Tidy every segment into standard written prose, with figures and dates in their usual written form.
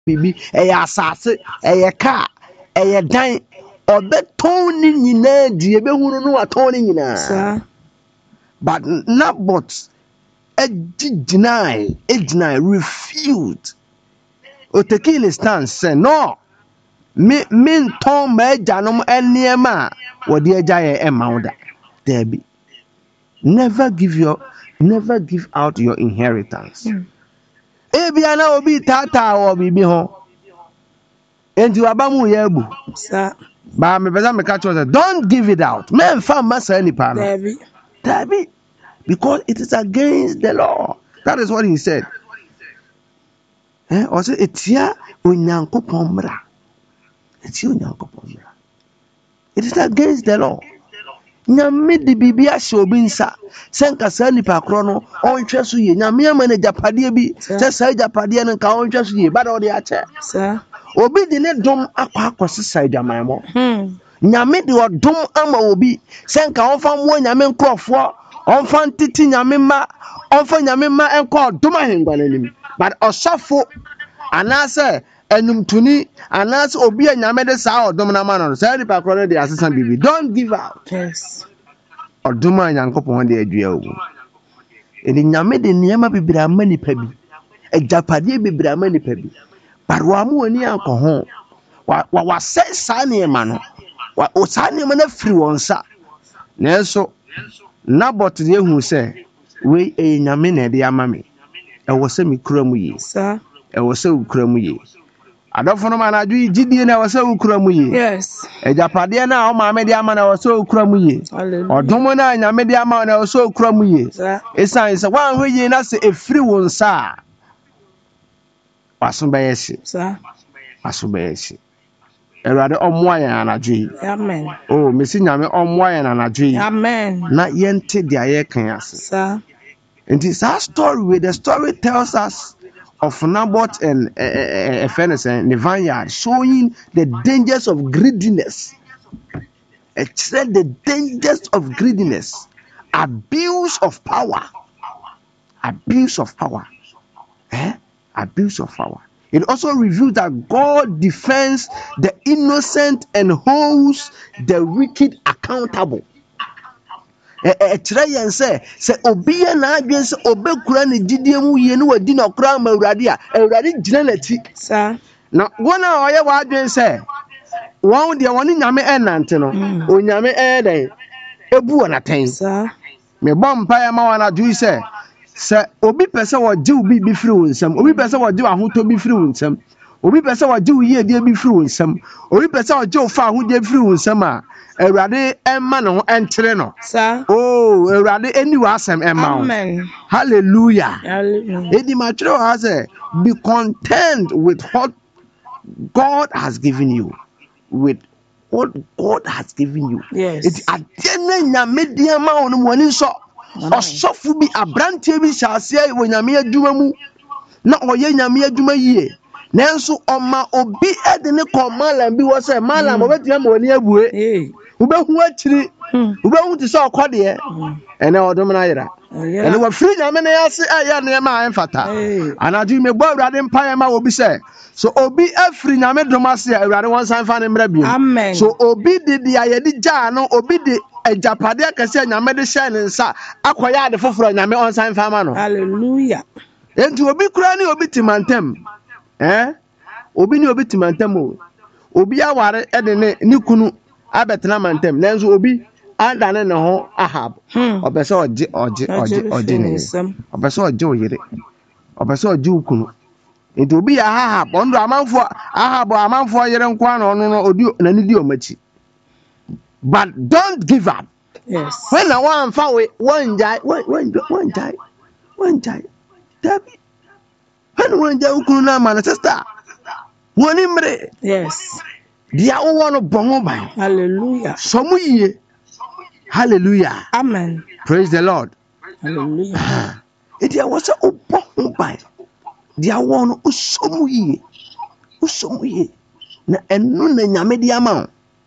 bibi asase car dan obeton ni nyina die behunu no waton ni nyina but Naboth deny refused o taking a stance say no me ton ma janom eniema wode ajaye emauda there be never give out your inheritance ebia na obi tata wo bibi ho enti wabamu ye bu ba me beza me catch us don't give it out men fa masa any pa no there be because it is against the law. That is what he said. Also etia onyankopon mra. Etia onyankopon mra. It is against the law. Nyame de bibia hye obi nsa. Senka sa nipa kro no onhwe so ye. Nyame amane japade bi. Se sa japade no nka onhwe so ye. Ba da ode ache. Sir. Obi de ne dom akwa jaman mo. Nyame de odom ama obi. Senka onfa mo nyame nkrofo. Onfa titi nyame ma. Onfa nyame ma enko dom ahengwa nanim. But osafo anase enumtuni anase obi nyame de sa odom na ma no. Say nipa kro de asesan bibi. Don't give out. Yes. Odoma nyankopon de adua ogu. Eni nyame de niama bibira ma nipa bi. Ejapade bibira ma nipa bi. But wa mu ani anko ho. Wa say sa niema no. O sa niema na free wonsa. Na so Naboth de hu say we nyame na de ama me. E wo se me kura mu ye. Sir. E wo se ukura mu ye. Adofo no ma na adwi gidie na wo se ukura mu ye. Yes. Ejapade na o ma me de ama na wo se ukura mu ye. Odom na nyame de ama na wo se ukura mu ye. Esan se wan hwe na se e free wonsa. Waso bayesi. Sir. Waso bayesi. Erade omoa yan anadwe. Amen. Oh, mesi nyame omoa yan anadwe. Amen. Na yente dia ye kan ase. Sir. And this story where the story tells us of Naboth and Ephenes and the vineyard, showing the dangers of greediness. It said the dangers of greediness, abuse of power. Abuse of power. Abuse of power. It also reveals that God defends the innocent and holds the wicked accountable. Try and say obi na adwen se obekura ne gidie mu ye ne wadi na okra ma awurade a awurade gina lati sa na wona oye wa adwen se won de woni nyame enante no onyame den ebu wona ten sa me bom pa ya ma wana dui se obi pese wo je obi bi firi wonsam obi pese wo je ahoto bi firi wonsam obi pese wo je uye de bi firi wonsam obi pese wo je ofa ahode firi wonsam a Erade emma no entere no. Sir. Oh, Erade eniwa asem emma. Amen. Hallelujah. Hallelujah. Edi matro has be content with what God has given you. With what God has given you. Yes. It adene nyame dia ma onu woni so. Osofu bi abrante bi hyase wo nyame adwuma mu. Na oye nyame adwuma yie. Nanso oma obi ede ne komalan bi wo se malam obetia ma oni abue. Ubehu achiri ubehu ti so okode ene odom na yira ene wa free nyame na yase aya na ma enfata anadu me gbo awurade mpaye ma obi se so obi afri nyame dom ase awurade won san fa ne mra bi so obi didi ayedi ja no obi di ejapade akase nyame de hye ne nsa akoya ade foforo nyame on san fa ma no hallelujah enti obi kura ni obi timantem obi ni obi timantem obi aware ede ne nikunu abetna mantem nanzo obi andane ne ho Ahab obese oje ne obese oje oyire obese oje ukunu enti obi ya Ahab ondo amanfo Ahab amanfo yire nkwa na ono no odi na ni di omachi but don't give up. Yes. When one fa we one jai David when one jai ukunu na man sister woni mre. Yes. Dia o wono bongo ban. Hallelujah. Somuye. Hallelujah. Amen. Praise the Lord. Hallelujah. Dia was o bongo ban. Dia wono somuye. Na enu na nyame dia ma.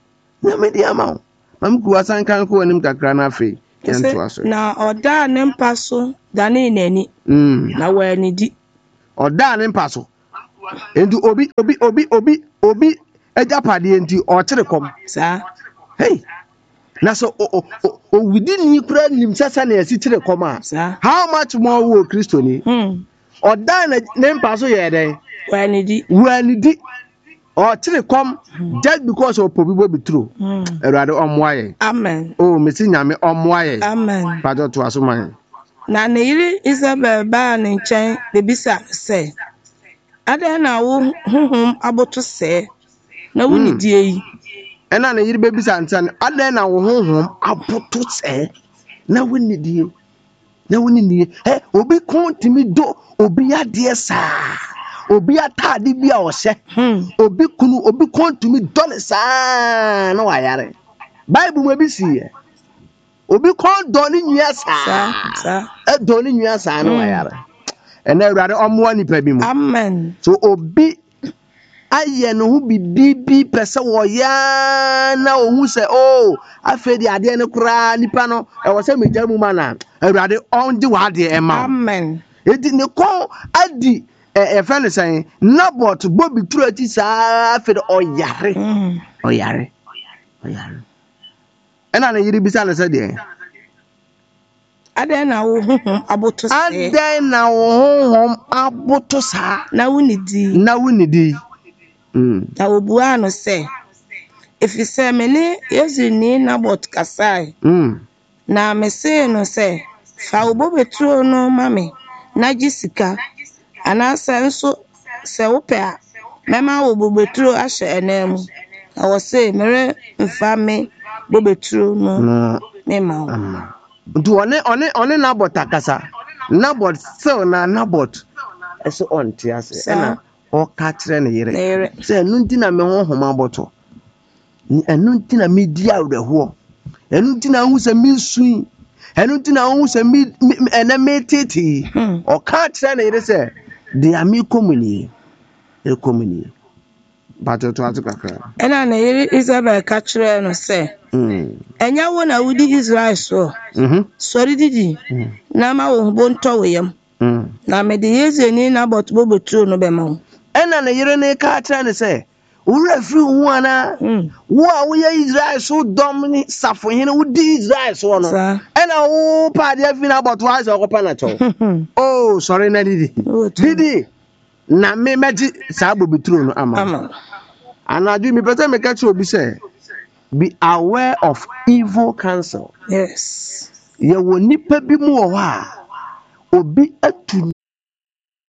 Mam ku asan kan ko anim kakra na afi. Na oda ne mpaso da ne nani. Na wa ni di. Oda ne mpaso. enti obi ejapade enti ọchịrị kom Sa. hey na so within ni kura nim sasa na esi chire kom a Sa. how much more wo Kristo ni odan na ne mpa so ye den wanidi ọchịrị kom just because of pobibo bitro erade ọmwaye Amen. oh mesi nyame ọmwaye Amen. pajo to asoman Na ne yiri Isabel baa ne nkyɛn bebisa sɛ adan na wo honhom aboto sɛ na wo nidie yi ɛna ne yiri bebisa ntan adan na wo honhom aboto sɛ na wo nidie obi kontimi do obi adeɛ saa obi atade bi a ɔhyɛ obi kunu obi kontimi do ne saa na wayare bible mu bi siɛ obi kon do ne nua saa do ne nua saa na wayare ɛna awurade ɔmoa nipa bi mu amen so obi ayɛ no ho bibi pɛsɛ wɔya na ohu sɛ afei de adeɛ no koraa nipa no ɛwɔ sɛ megya mu ma na awurade ɔngye w'adeɛ ɛma amen enti ne kɔn adi ɛfɛ no sɛn Nabot bɔ bi turo akyi saa afei de ɔyare ɛna ne yere bisa no sɛ deɛ adan na wo honhom aboto sɛ adan na wo honhom aboto saa na wo nidi na obua no sɛ efisɛ me ne Yezreelni Nabot kasae na mesee no sɛ fa wo bobeturo no ma me na gye sika anaasɛ nso sɛ wopɛ a mɛma wo bobeturo ahyɛ ɛnan mu na wɔse mere mfa me bobeturo no mema wo nti ɔne Nabot akasa Nabot still na Nabot ɛso ɔnte ase ɛna ɔka kyerɛ ne yere sɛ ɛno nti na me honhom abɔtɔ ɛno nti na medi awerɛhoɔ ɛno nti na ahu sɛ mesui ɛno nti na ahu sɛ ɛnɛ metete ɔka kyerɛ ne yere sɛ de ame komuni batoto ato kakra ɛna ne yere Isabel ka kyerɛ no sɛ ɛnyɛ wo na wodi Israel so sɔre didi na ma wo ho ntɔ wo yam na mede Yezreelni Nabot bobeturo no bɛma wo ɛna ne yere ne ka kyerɛ ne sɛ wura firi ho ana wo a woyɛ Israel so dɔm ne safohene wodi Israel so no ɛna wo paade afi Nabot wa sɛ ɔkɔpa na kyɛw sɔre na didi na me mɛgye saa bobeturo no ama anadwo mepɛ sɛ meka kyerɛ obi sɛ be aware of evil counsel. Yes. Yɛwɔ nipa bi mu wɔ hɔ a obi atu